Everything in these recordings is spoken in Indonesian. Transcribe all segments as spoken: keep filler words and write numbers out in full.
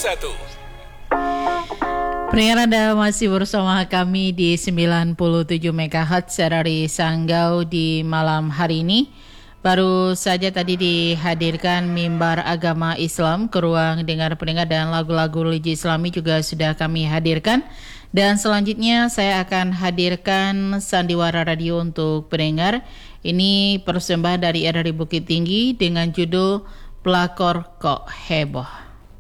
satu. Pendengar, Anda masih bersama kami di sembilan puluh tujuh megahertz dari Sanggau di malam hari ini. Baru saja tadi dihadirkan mimbar agama Islam ke ruang dengar pendengar, dan lagu-lagu religi Islami juga sudah kami hadirkan. Dan selanjutnya saya akan hadirkan sandiwara radio untuk pendengar. Ini persembahan dari R R I Bukit Tinggi dengan judul Pelakor Kok Heboh.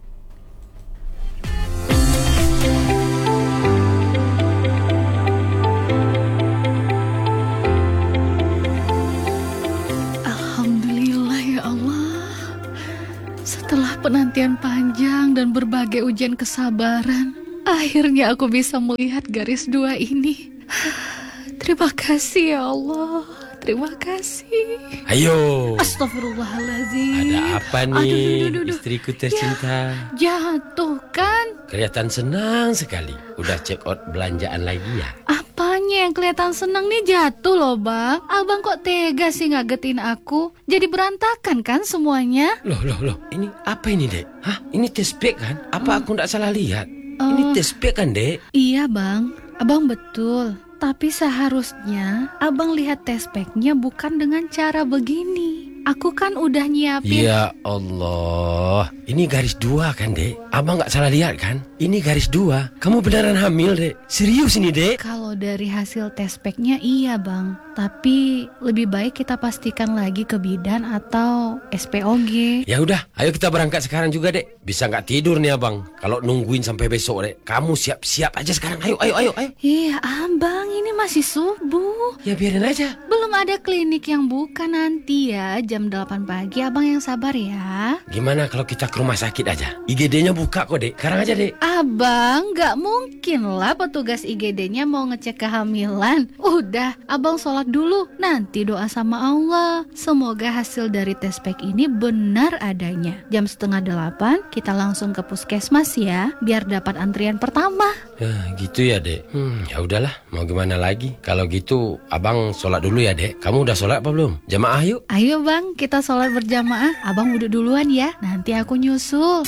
Setelah penantian panjang dan berbagai ujian kesabaran, akhirnya aku bisa melihat garis dua ini. Terima kasih ya Allah, terima kasih. Ayo. Astagfirullahaladzim. Ada apa nih, aduh, aduh, aduh, aduh. istriku tercinta? Ya, jatuh kan? Kelihatan senang sekali. Udah check out belanjaan lagi ya? Apanya yang kelihatan senang nih? Jatuh loh bang. Abang kok tega sih ngagetin aku? Jadi berantakan kan semuanya? Loh, loh, loh. Ini apa ini, Dek? Hah? Ini test pack kan? Apa aku nggak salah lihat? Uh, ini test pack kan, Dek? Iya bang, abang betul. Tapi seharusnya abang lihat test packnya bukan dengan cara begini. Aku kan udah nyiapin. Ya Allah, ini garis dua kan, Dek? Abang nggak salah lihat kan? Ini garis dua. Kamu beneran hamil, Dek? Serius ini, Dek? Kalau dari hasil test packnya iya bang. Tapi lebih baik kita pastikan lagi ke bidan atau S P O G. Ya udah, ayo kita berangkat sekarang juga, Dek. Bisa nggak tidur nih abang? Kalau nungguin sampai besok, Dek. Kamu siap-siap aja sekarang. Ayo, ayo, ayo, ayo. Iya abang, ini masih subuh. Ya biarin aja. Belum ada klinik yang buka nanti ya. Jam delapan pagi, abang yang sabar ya. Gimana kalau kita ke rumah sakit aja? I G D-nya buka kok, Dek. Sekarang aja, Dek. Abang, gak mungkin lah petugas I G D-nya mau ngecek kehamilan. Udah, abang sholat dulu. Nanti doa sama Allah. Semoga hasil dari tes pack ini benar adanya. Jam setengah delapan, kita langsung ke puskesmas ya. Biar dapat antrian pertama. Ya, gitu ya, Dek. Hmm, ya udahlah. Mau gimana lagi? Kalau gitu, abang sholat dulu ya, Dek. Kamu udah sholat apa belum? Jamaah yuk. Ayo, Bang. Kita sholat berjamaah. Abang wudhu duluan ya. Nanti aku nyusul.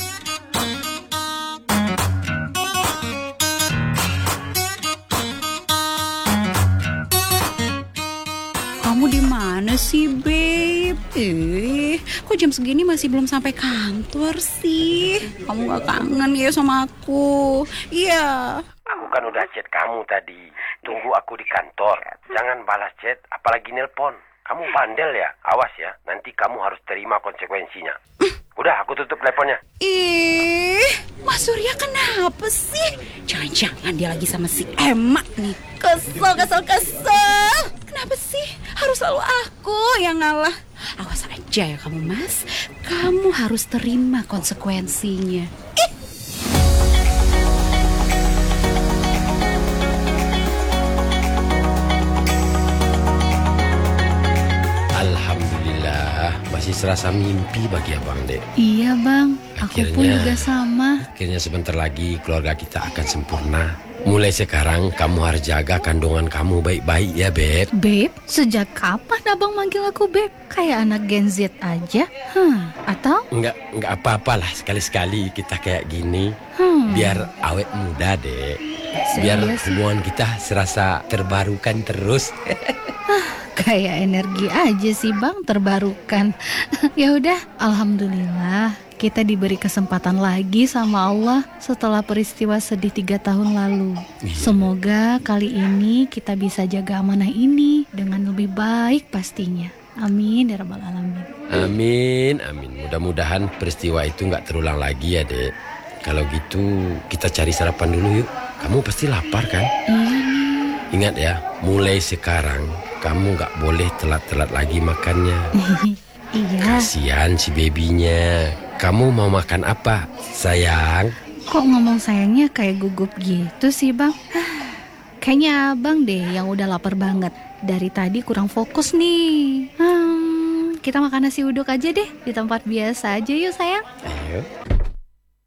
Kamu di mana sih, Babe? Eh, kok jam segini masih belum sampai kantor sih? Kamu gak kangen ya sama aku? Iya. Aku kan udah chat kamu tadi. Tunggu aku di kantor. Jangan balas chat, apalagi nelpon. Kamu bandel ya? Awas ya, nanti kamu harus terima konsekuensinya. Udah, aku tutup teleponnya. Ih, Mas Surya kenapa sih? Jangan-jangan dia lagi sama si Emak nih. Kesel, kesel, kesel. Kenapa sih? Harus selalu aku yang ngalah. Awas aja ya kamu, Mas. Kamu harus terima konsekuensinya. Ih. Masih serasa mimpi bagi abang, Dek. Iya bang, aku akhirnya, pun juga sama. Akhirnya sebentar lagi keluarga kita akan sempurna. Mulai sekarang kamu harus jaga kandungan kamu baik-baik ya, Beb. Beb? Sejak kapan abang manggil aku Beb? Kayak anak Gen Z aja. Hmm, atau? Enggak, enggak apa-apalah, sekali-sekali kita kayak gini. Hmm. Biar awet muda, Dek. Biar Serius? hubungan kita serasa terbarukan terus. Kayak energi aja sih bang, terbarukan. Ya udah, alhamdulillah kita diberi kesempatan lagi sama Allah setelah peristiwa sedih tiga tahun lalu. Iya. Semoga kali ini kita bisa jaga amanah ini dengan lebih baik pastinya. Amin ya rabbal alamin. Amin, amin. Mudah-mudahan peristiwa itu nggak terulang lagi ya, Dek. Kalau gitu kita cari sarapan dulu yuk. Kamu pasti lapar kan? Iya. Ingat ya, mulai sekarang kamu gak boleh telat-telat lagi makannya. Iya. Kasihan si babynya. Kamu mau makan apa, sayang? Kok ngomong sayangnya kayak gugup gitu sih bang? Kayaknya abang deh yang udah lapar banget. Dari tadi kurang fokus nih. Hmm, kita makan nasi uduk aja deh di tempat biasa aja yuk sayang. Ayo.